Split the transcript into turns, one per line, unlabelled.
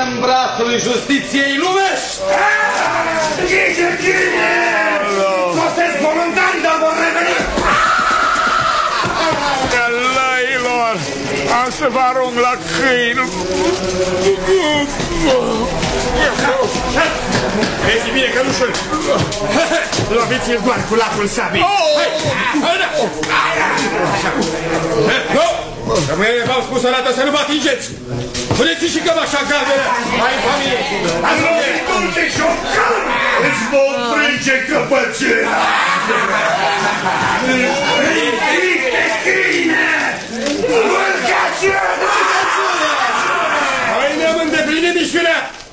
în brațul justiției lumești!
Ghișe! Sosesc voluntari, dar vor reveni!
Lăilor, am să vă arunc la câini.
Vezi bine, călușul! Loviți-l doar cu lacul sabii! Rămâne, v-am spus o dată să nu vă atingeți! Puneți-i și cămașa galbenă! Hai, familie! Lovitul-te, șocan! Îți vom frânge căpățâna! Triste câine! Mâncați-o! Noi ne-am îndeplinit mișcarea!